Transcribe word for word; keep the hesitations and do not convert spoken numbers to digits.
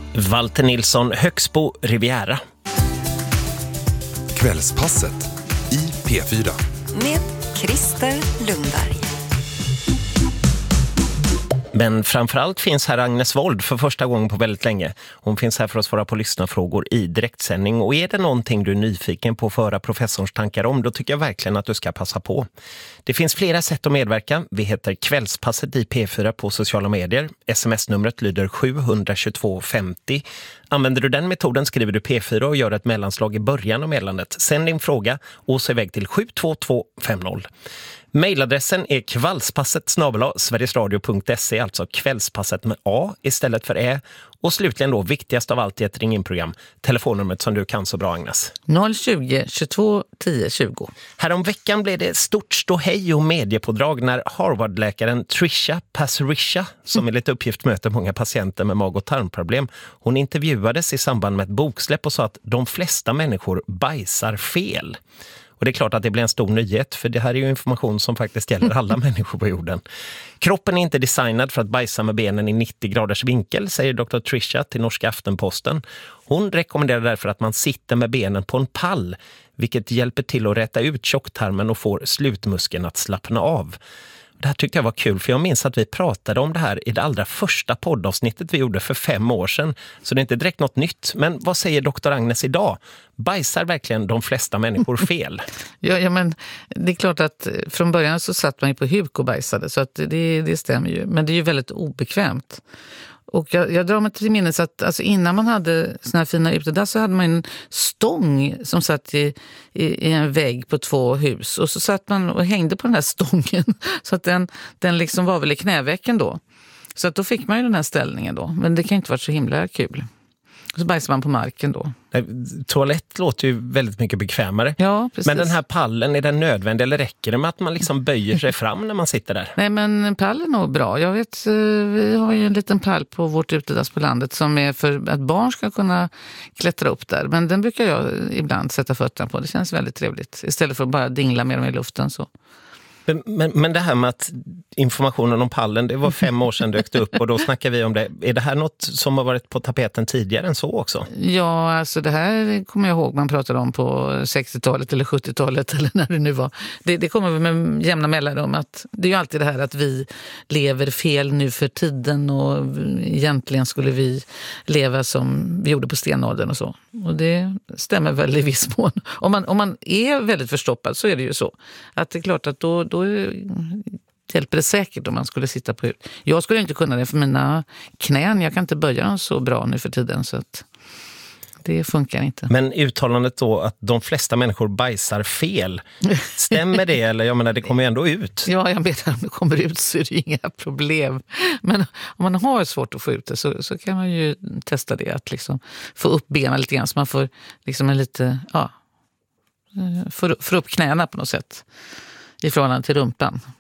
Walter Nilsson, Högsbo, Riviera. Kvällspasset i P fyra. Med Christer Lundberg. Men framförallt finns här Agnes Wold för första gången på väldigt länge. Hon finns här för att svara på lyssnarfrågor i direktsändning. Och är det någonting du är nyfiken på att föra professorns tankar om, då tycker jag verkligen att du ska passa på. Det finns flera sätt att medverka. Vi heter Kvällspasset i P fyra på sociala medier. Sms-numret lyder sju två två fem noll. Använder du den metoden skriver du P fyra och gör ett mellanslag i början av meddelandet. Sänd din fråga och så iväg till sju två två fem noll. Mailadressen är kvällspasset snabel-a sverigesradio punkt se, alltså kvällspasset med A istället för Ä. Och slutligen då, viktigast av allt i ett ring-in-program, telefonnumret som du kan så bra, Agnes. noll tjugo, tjugotvå, tio, tjugo. Härom veckan blev det stort ståhej och mediepådrag när Harvard-läkaren Trisha Pasricha, som enligt uppgift möter många patienter med mag- och tarmproblem, hon intervjuades i samband med ett boksläpp och sa att de flesta människor bajsar fel. Och det är klart att det blir en stor nyhet, för det här är ju information som faktiskt gäller alla människor på jorden. Kroppen är inte designad för att bajsa med benen i nittio graders vinkel, säger doktor Trisha till norska Aftenposten. Hon rekommenderar därför att man sitter med benen på en pall, vilket hjälper till att rätta ut tjocktarmen och får slutmuskeln att slappna av. Det här tyckte jag var kul, för jag minns att vi pratade om det här i det allra första poddavsnittet vi gjorde för fem år sedan. Så det är inte direkt något nytt. Men vad säger doktor Agnes idag? Bajsar verkligen de flesta människor fel? ja, ja, men det är klart att från början så satt man ju på huk och bajsade, så att det, det stämmer ju. Men det är ju väldigt obekvämt. Och jag, jag drar mig till minnes att alltså innan man hade såna här fina utedass så hade man en stång som satt i, i, i en vägg på två hus. Och så satt man och hängde på den här stången så att den, den liksom var väl i knävecken då. Så att då fick man ju den här ställningen då. Men det kan inte vara så himla kul. Och så bajsar man på marken då. Toalett låter ju väldigt mycket bekvämare. Ja, precis. Men den här pallen, är den nödvändig eller räcker det med att man liksom böjer sig fram när man sitter där? Nej, men pall är nog bra. Jag vet, vi har ju en liten pall på vårt utedass på landet som är för att barn ska kunna klättra upp där. Men den brukar jag ibland sätta fötterna på. Det känns väldigt trevligt. Istället för att bara dingla med dem i luften så. Men, men, men det här med att informationen om pallen, det var fem år sedan dök upp och då snackar vi om det. Är det här något som har varit på tapeten tidigare än så också? Ja, alltså det här kommer jag ihåg man pratade om på sextiotalet eller sjuttiotalet eller när det nu var. Det, det kommer vi med jämna mellanrum att det är ju alltid det här att vi lever fel nu för tiden och egentligen skulle vi leva som vi gjorde på stenåldern och så. Och det stämmer väl i viss mån. Om man, om man är väldigt förstoppad så är det ju så. Att det är klart att då, då hjälper det säkert om man skulle sitta på huk. Jag skulle inte kunna det för mina knän. Jag kan inte böja dem så bra nu för tiden så att det funkar inte. Men uttalandet då att de flesta människor bajsar fel, stämmer det? Eller jag menar, det kommer ju ändå ut. Ja, jag vet att om det kommer ut så är det inga problem. Men om man har svårt att få ut det så, så kan man ju testa det. Att liksom få upp benen lite grann så man får liksom en lite, ja, få upp knäna på något sätt i förhållande till rumpan.